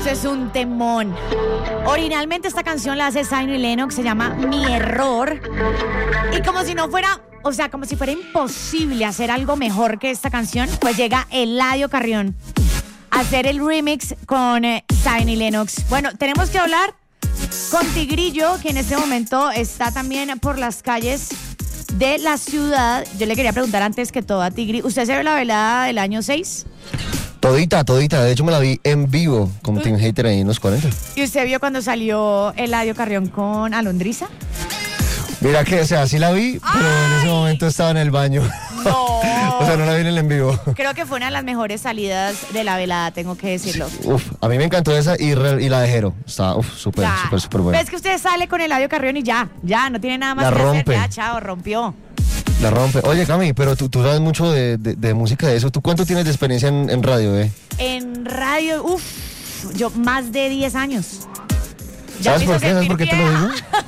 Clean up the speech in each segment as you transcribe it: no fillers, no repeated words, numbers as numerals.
Es un temón. Originalmente esta canción la hace Zion y Lennox, se llama Mi Error. Y como si no fuera, o sea, como si fuera imposible hacer algo mejor que esta canción, pues llega Eladio Carrión a hacer el remix con Zion y Lennox. Bueno, tenemos que hablar con Tigrillo, que en este momento está también por las calles de la ciudad. Yo le quería preguntar antes que todo a Tigri, ¿usted se ve la velada del año 6? Todita. De hecho, me la vi en vivo como Team Hater ahí en los 40. ¿Y usted vio cuando salió Eladio Carrión con Alondriza? Mira que, o sea, sí la vi, pero en ese momento estaba en el baño. No. O sea, no la vi en el en vivo. Creo que fue una de las mejores salidas de la velada, tengo que decirlo. A mí me encantó esa y la de Jero. Estaba, súper buena. Ves que usted sale con Eladio Carrión y ya, no tiene nada más La que rompe. hacer. Ya, chao, rompió. La rompe. Oye, Cami, pero tú sabes mucho de música de eso. ¿Tú cuánto tienes de experiencia en radio, En radio, yo más de 10 años. ¿Sabes por qué? ¿Sabes por qué te lo digo?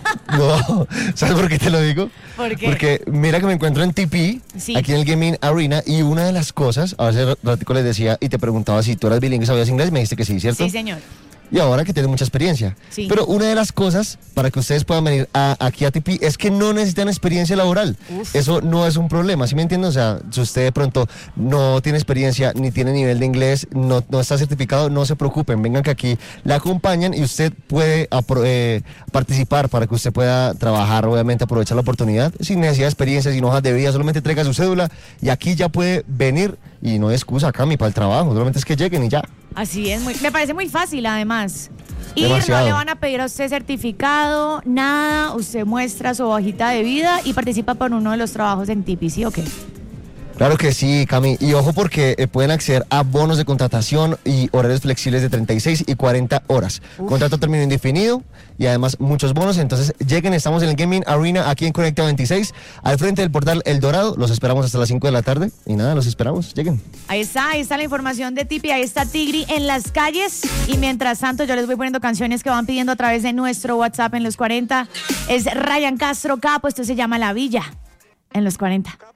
No, ¿sabes por qué te lo digo? ¿Por qué? Porque mira que me encuentro en TP, sí, aquí en el Gaming Arena, y una de las cosas, hace ratico les decía y te preguntaba si tú eras bilingüe y sabías inglés, me dijiste que sí, ¿cierto? Sí, señor. Y ahora que tienes mucha experiencia. Sí. Pero una de las cosas para que ustedes puedan venir aquí a TP es que no necesitan experiencia laboral. Eso no es un problema, ¿sí me entienden? O sea, si usted de pronto no tiene experiencia ni tiene nivel de inglés, no está certificado, no se preocupen. Vengan que aquí la acompañan y usted puede participar para que usted pueda trabajar, obviamente aprovechar la oportunidad sin necesidad de experiencia, sin hojas de vida, solamente traiga su cédula y aquí ya puede venir y no hay excusa, Cami, para el trabajo, solamente es que lleguen y ya. Así es, me parece muy fácil además. Y Demasiado. no le van a pedir a usted certificado, nada, usted muestra su hojita de vida y participa por uno de los trabajos en Tipi, ¿sí o qué? Claro que sí, Cami. Y ojo porque pueden acceder a bonos de contratación y horarios flexibles de 36 y 40 horas. Contrato a término indefinido y además muchos bonos. Entonces lleguen, estamos en el Gaming Arena aquí en Conecta 26, al frente del portal El Dorado. Los esperamos hasta las 5 de la tarde y nada, los esperamos, lleguen. Ahí está la información de Tipi, ahí está Tigri en las calles. Y mientras tanto yo les voy poniendo canciones que van pidiendo a través de nuestro WhatsApp en los 40. Es Ryan Castro Capo, esto se llama La Villa en los 40.